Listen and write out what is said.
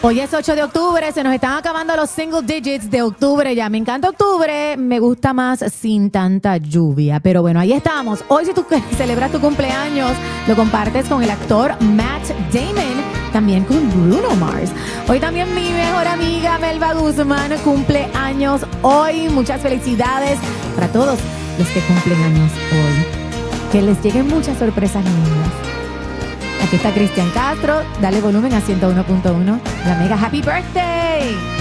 Hoy es 8 de octubre, se nos están acabando los single digits de octubre ya. Me encanta octubre, me gusta más sin tanta lluvia. Pero bueno, ahí estamos. Hoy si tú celebras tu cumpleaños, lo compartes con el actor Matt Damon, también con Bruno Mars. Hoy también mi mejor amiga Melba Guzmán cumple años hoy. Muchas felicidades para todos los que cumplen años hoy. Que les lleguen muchas sorpresas lindas. Aquí está Cristian Castro, dale volumen a 101.1, la mega happy birthday.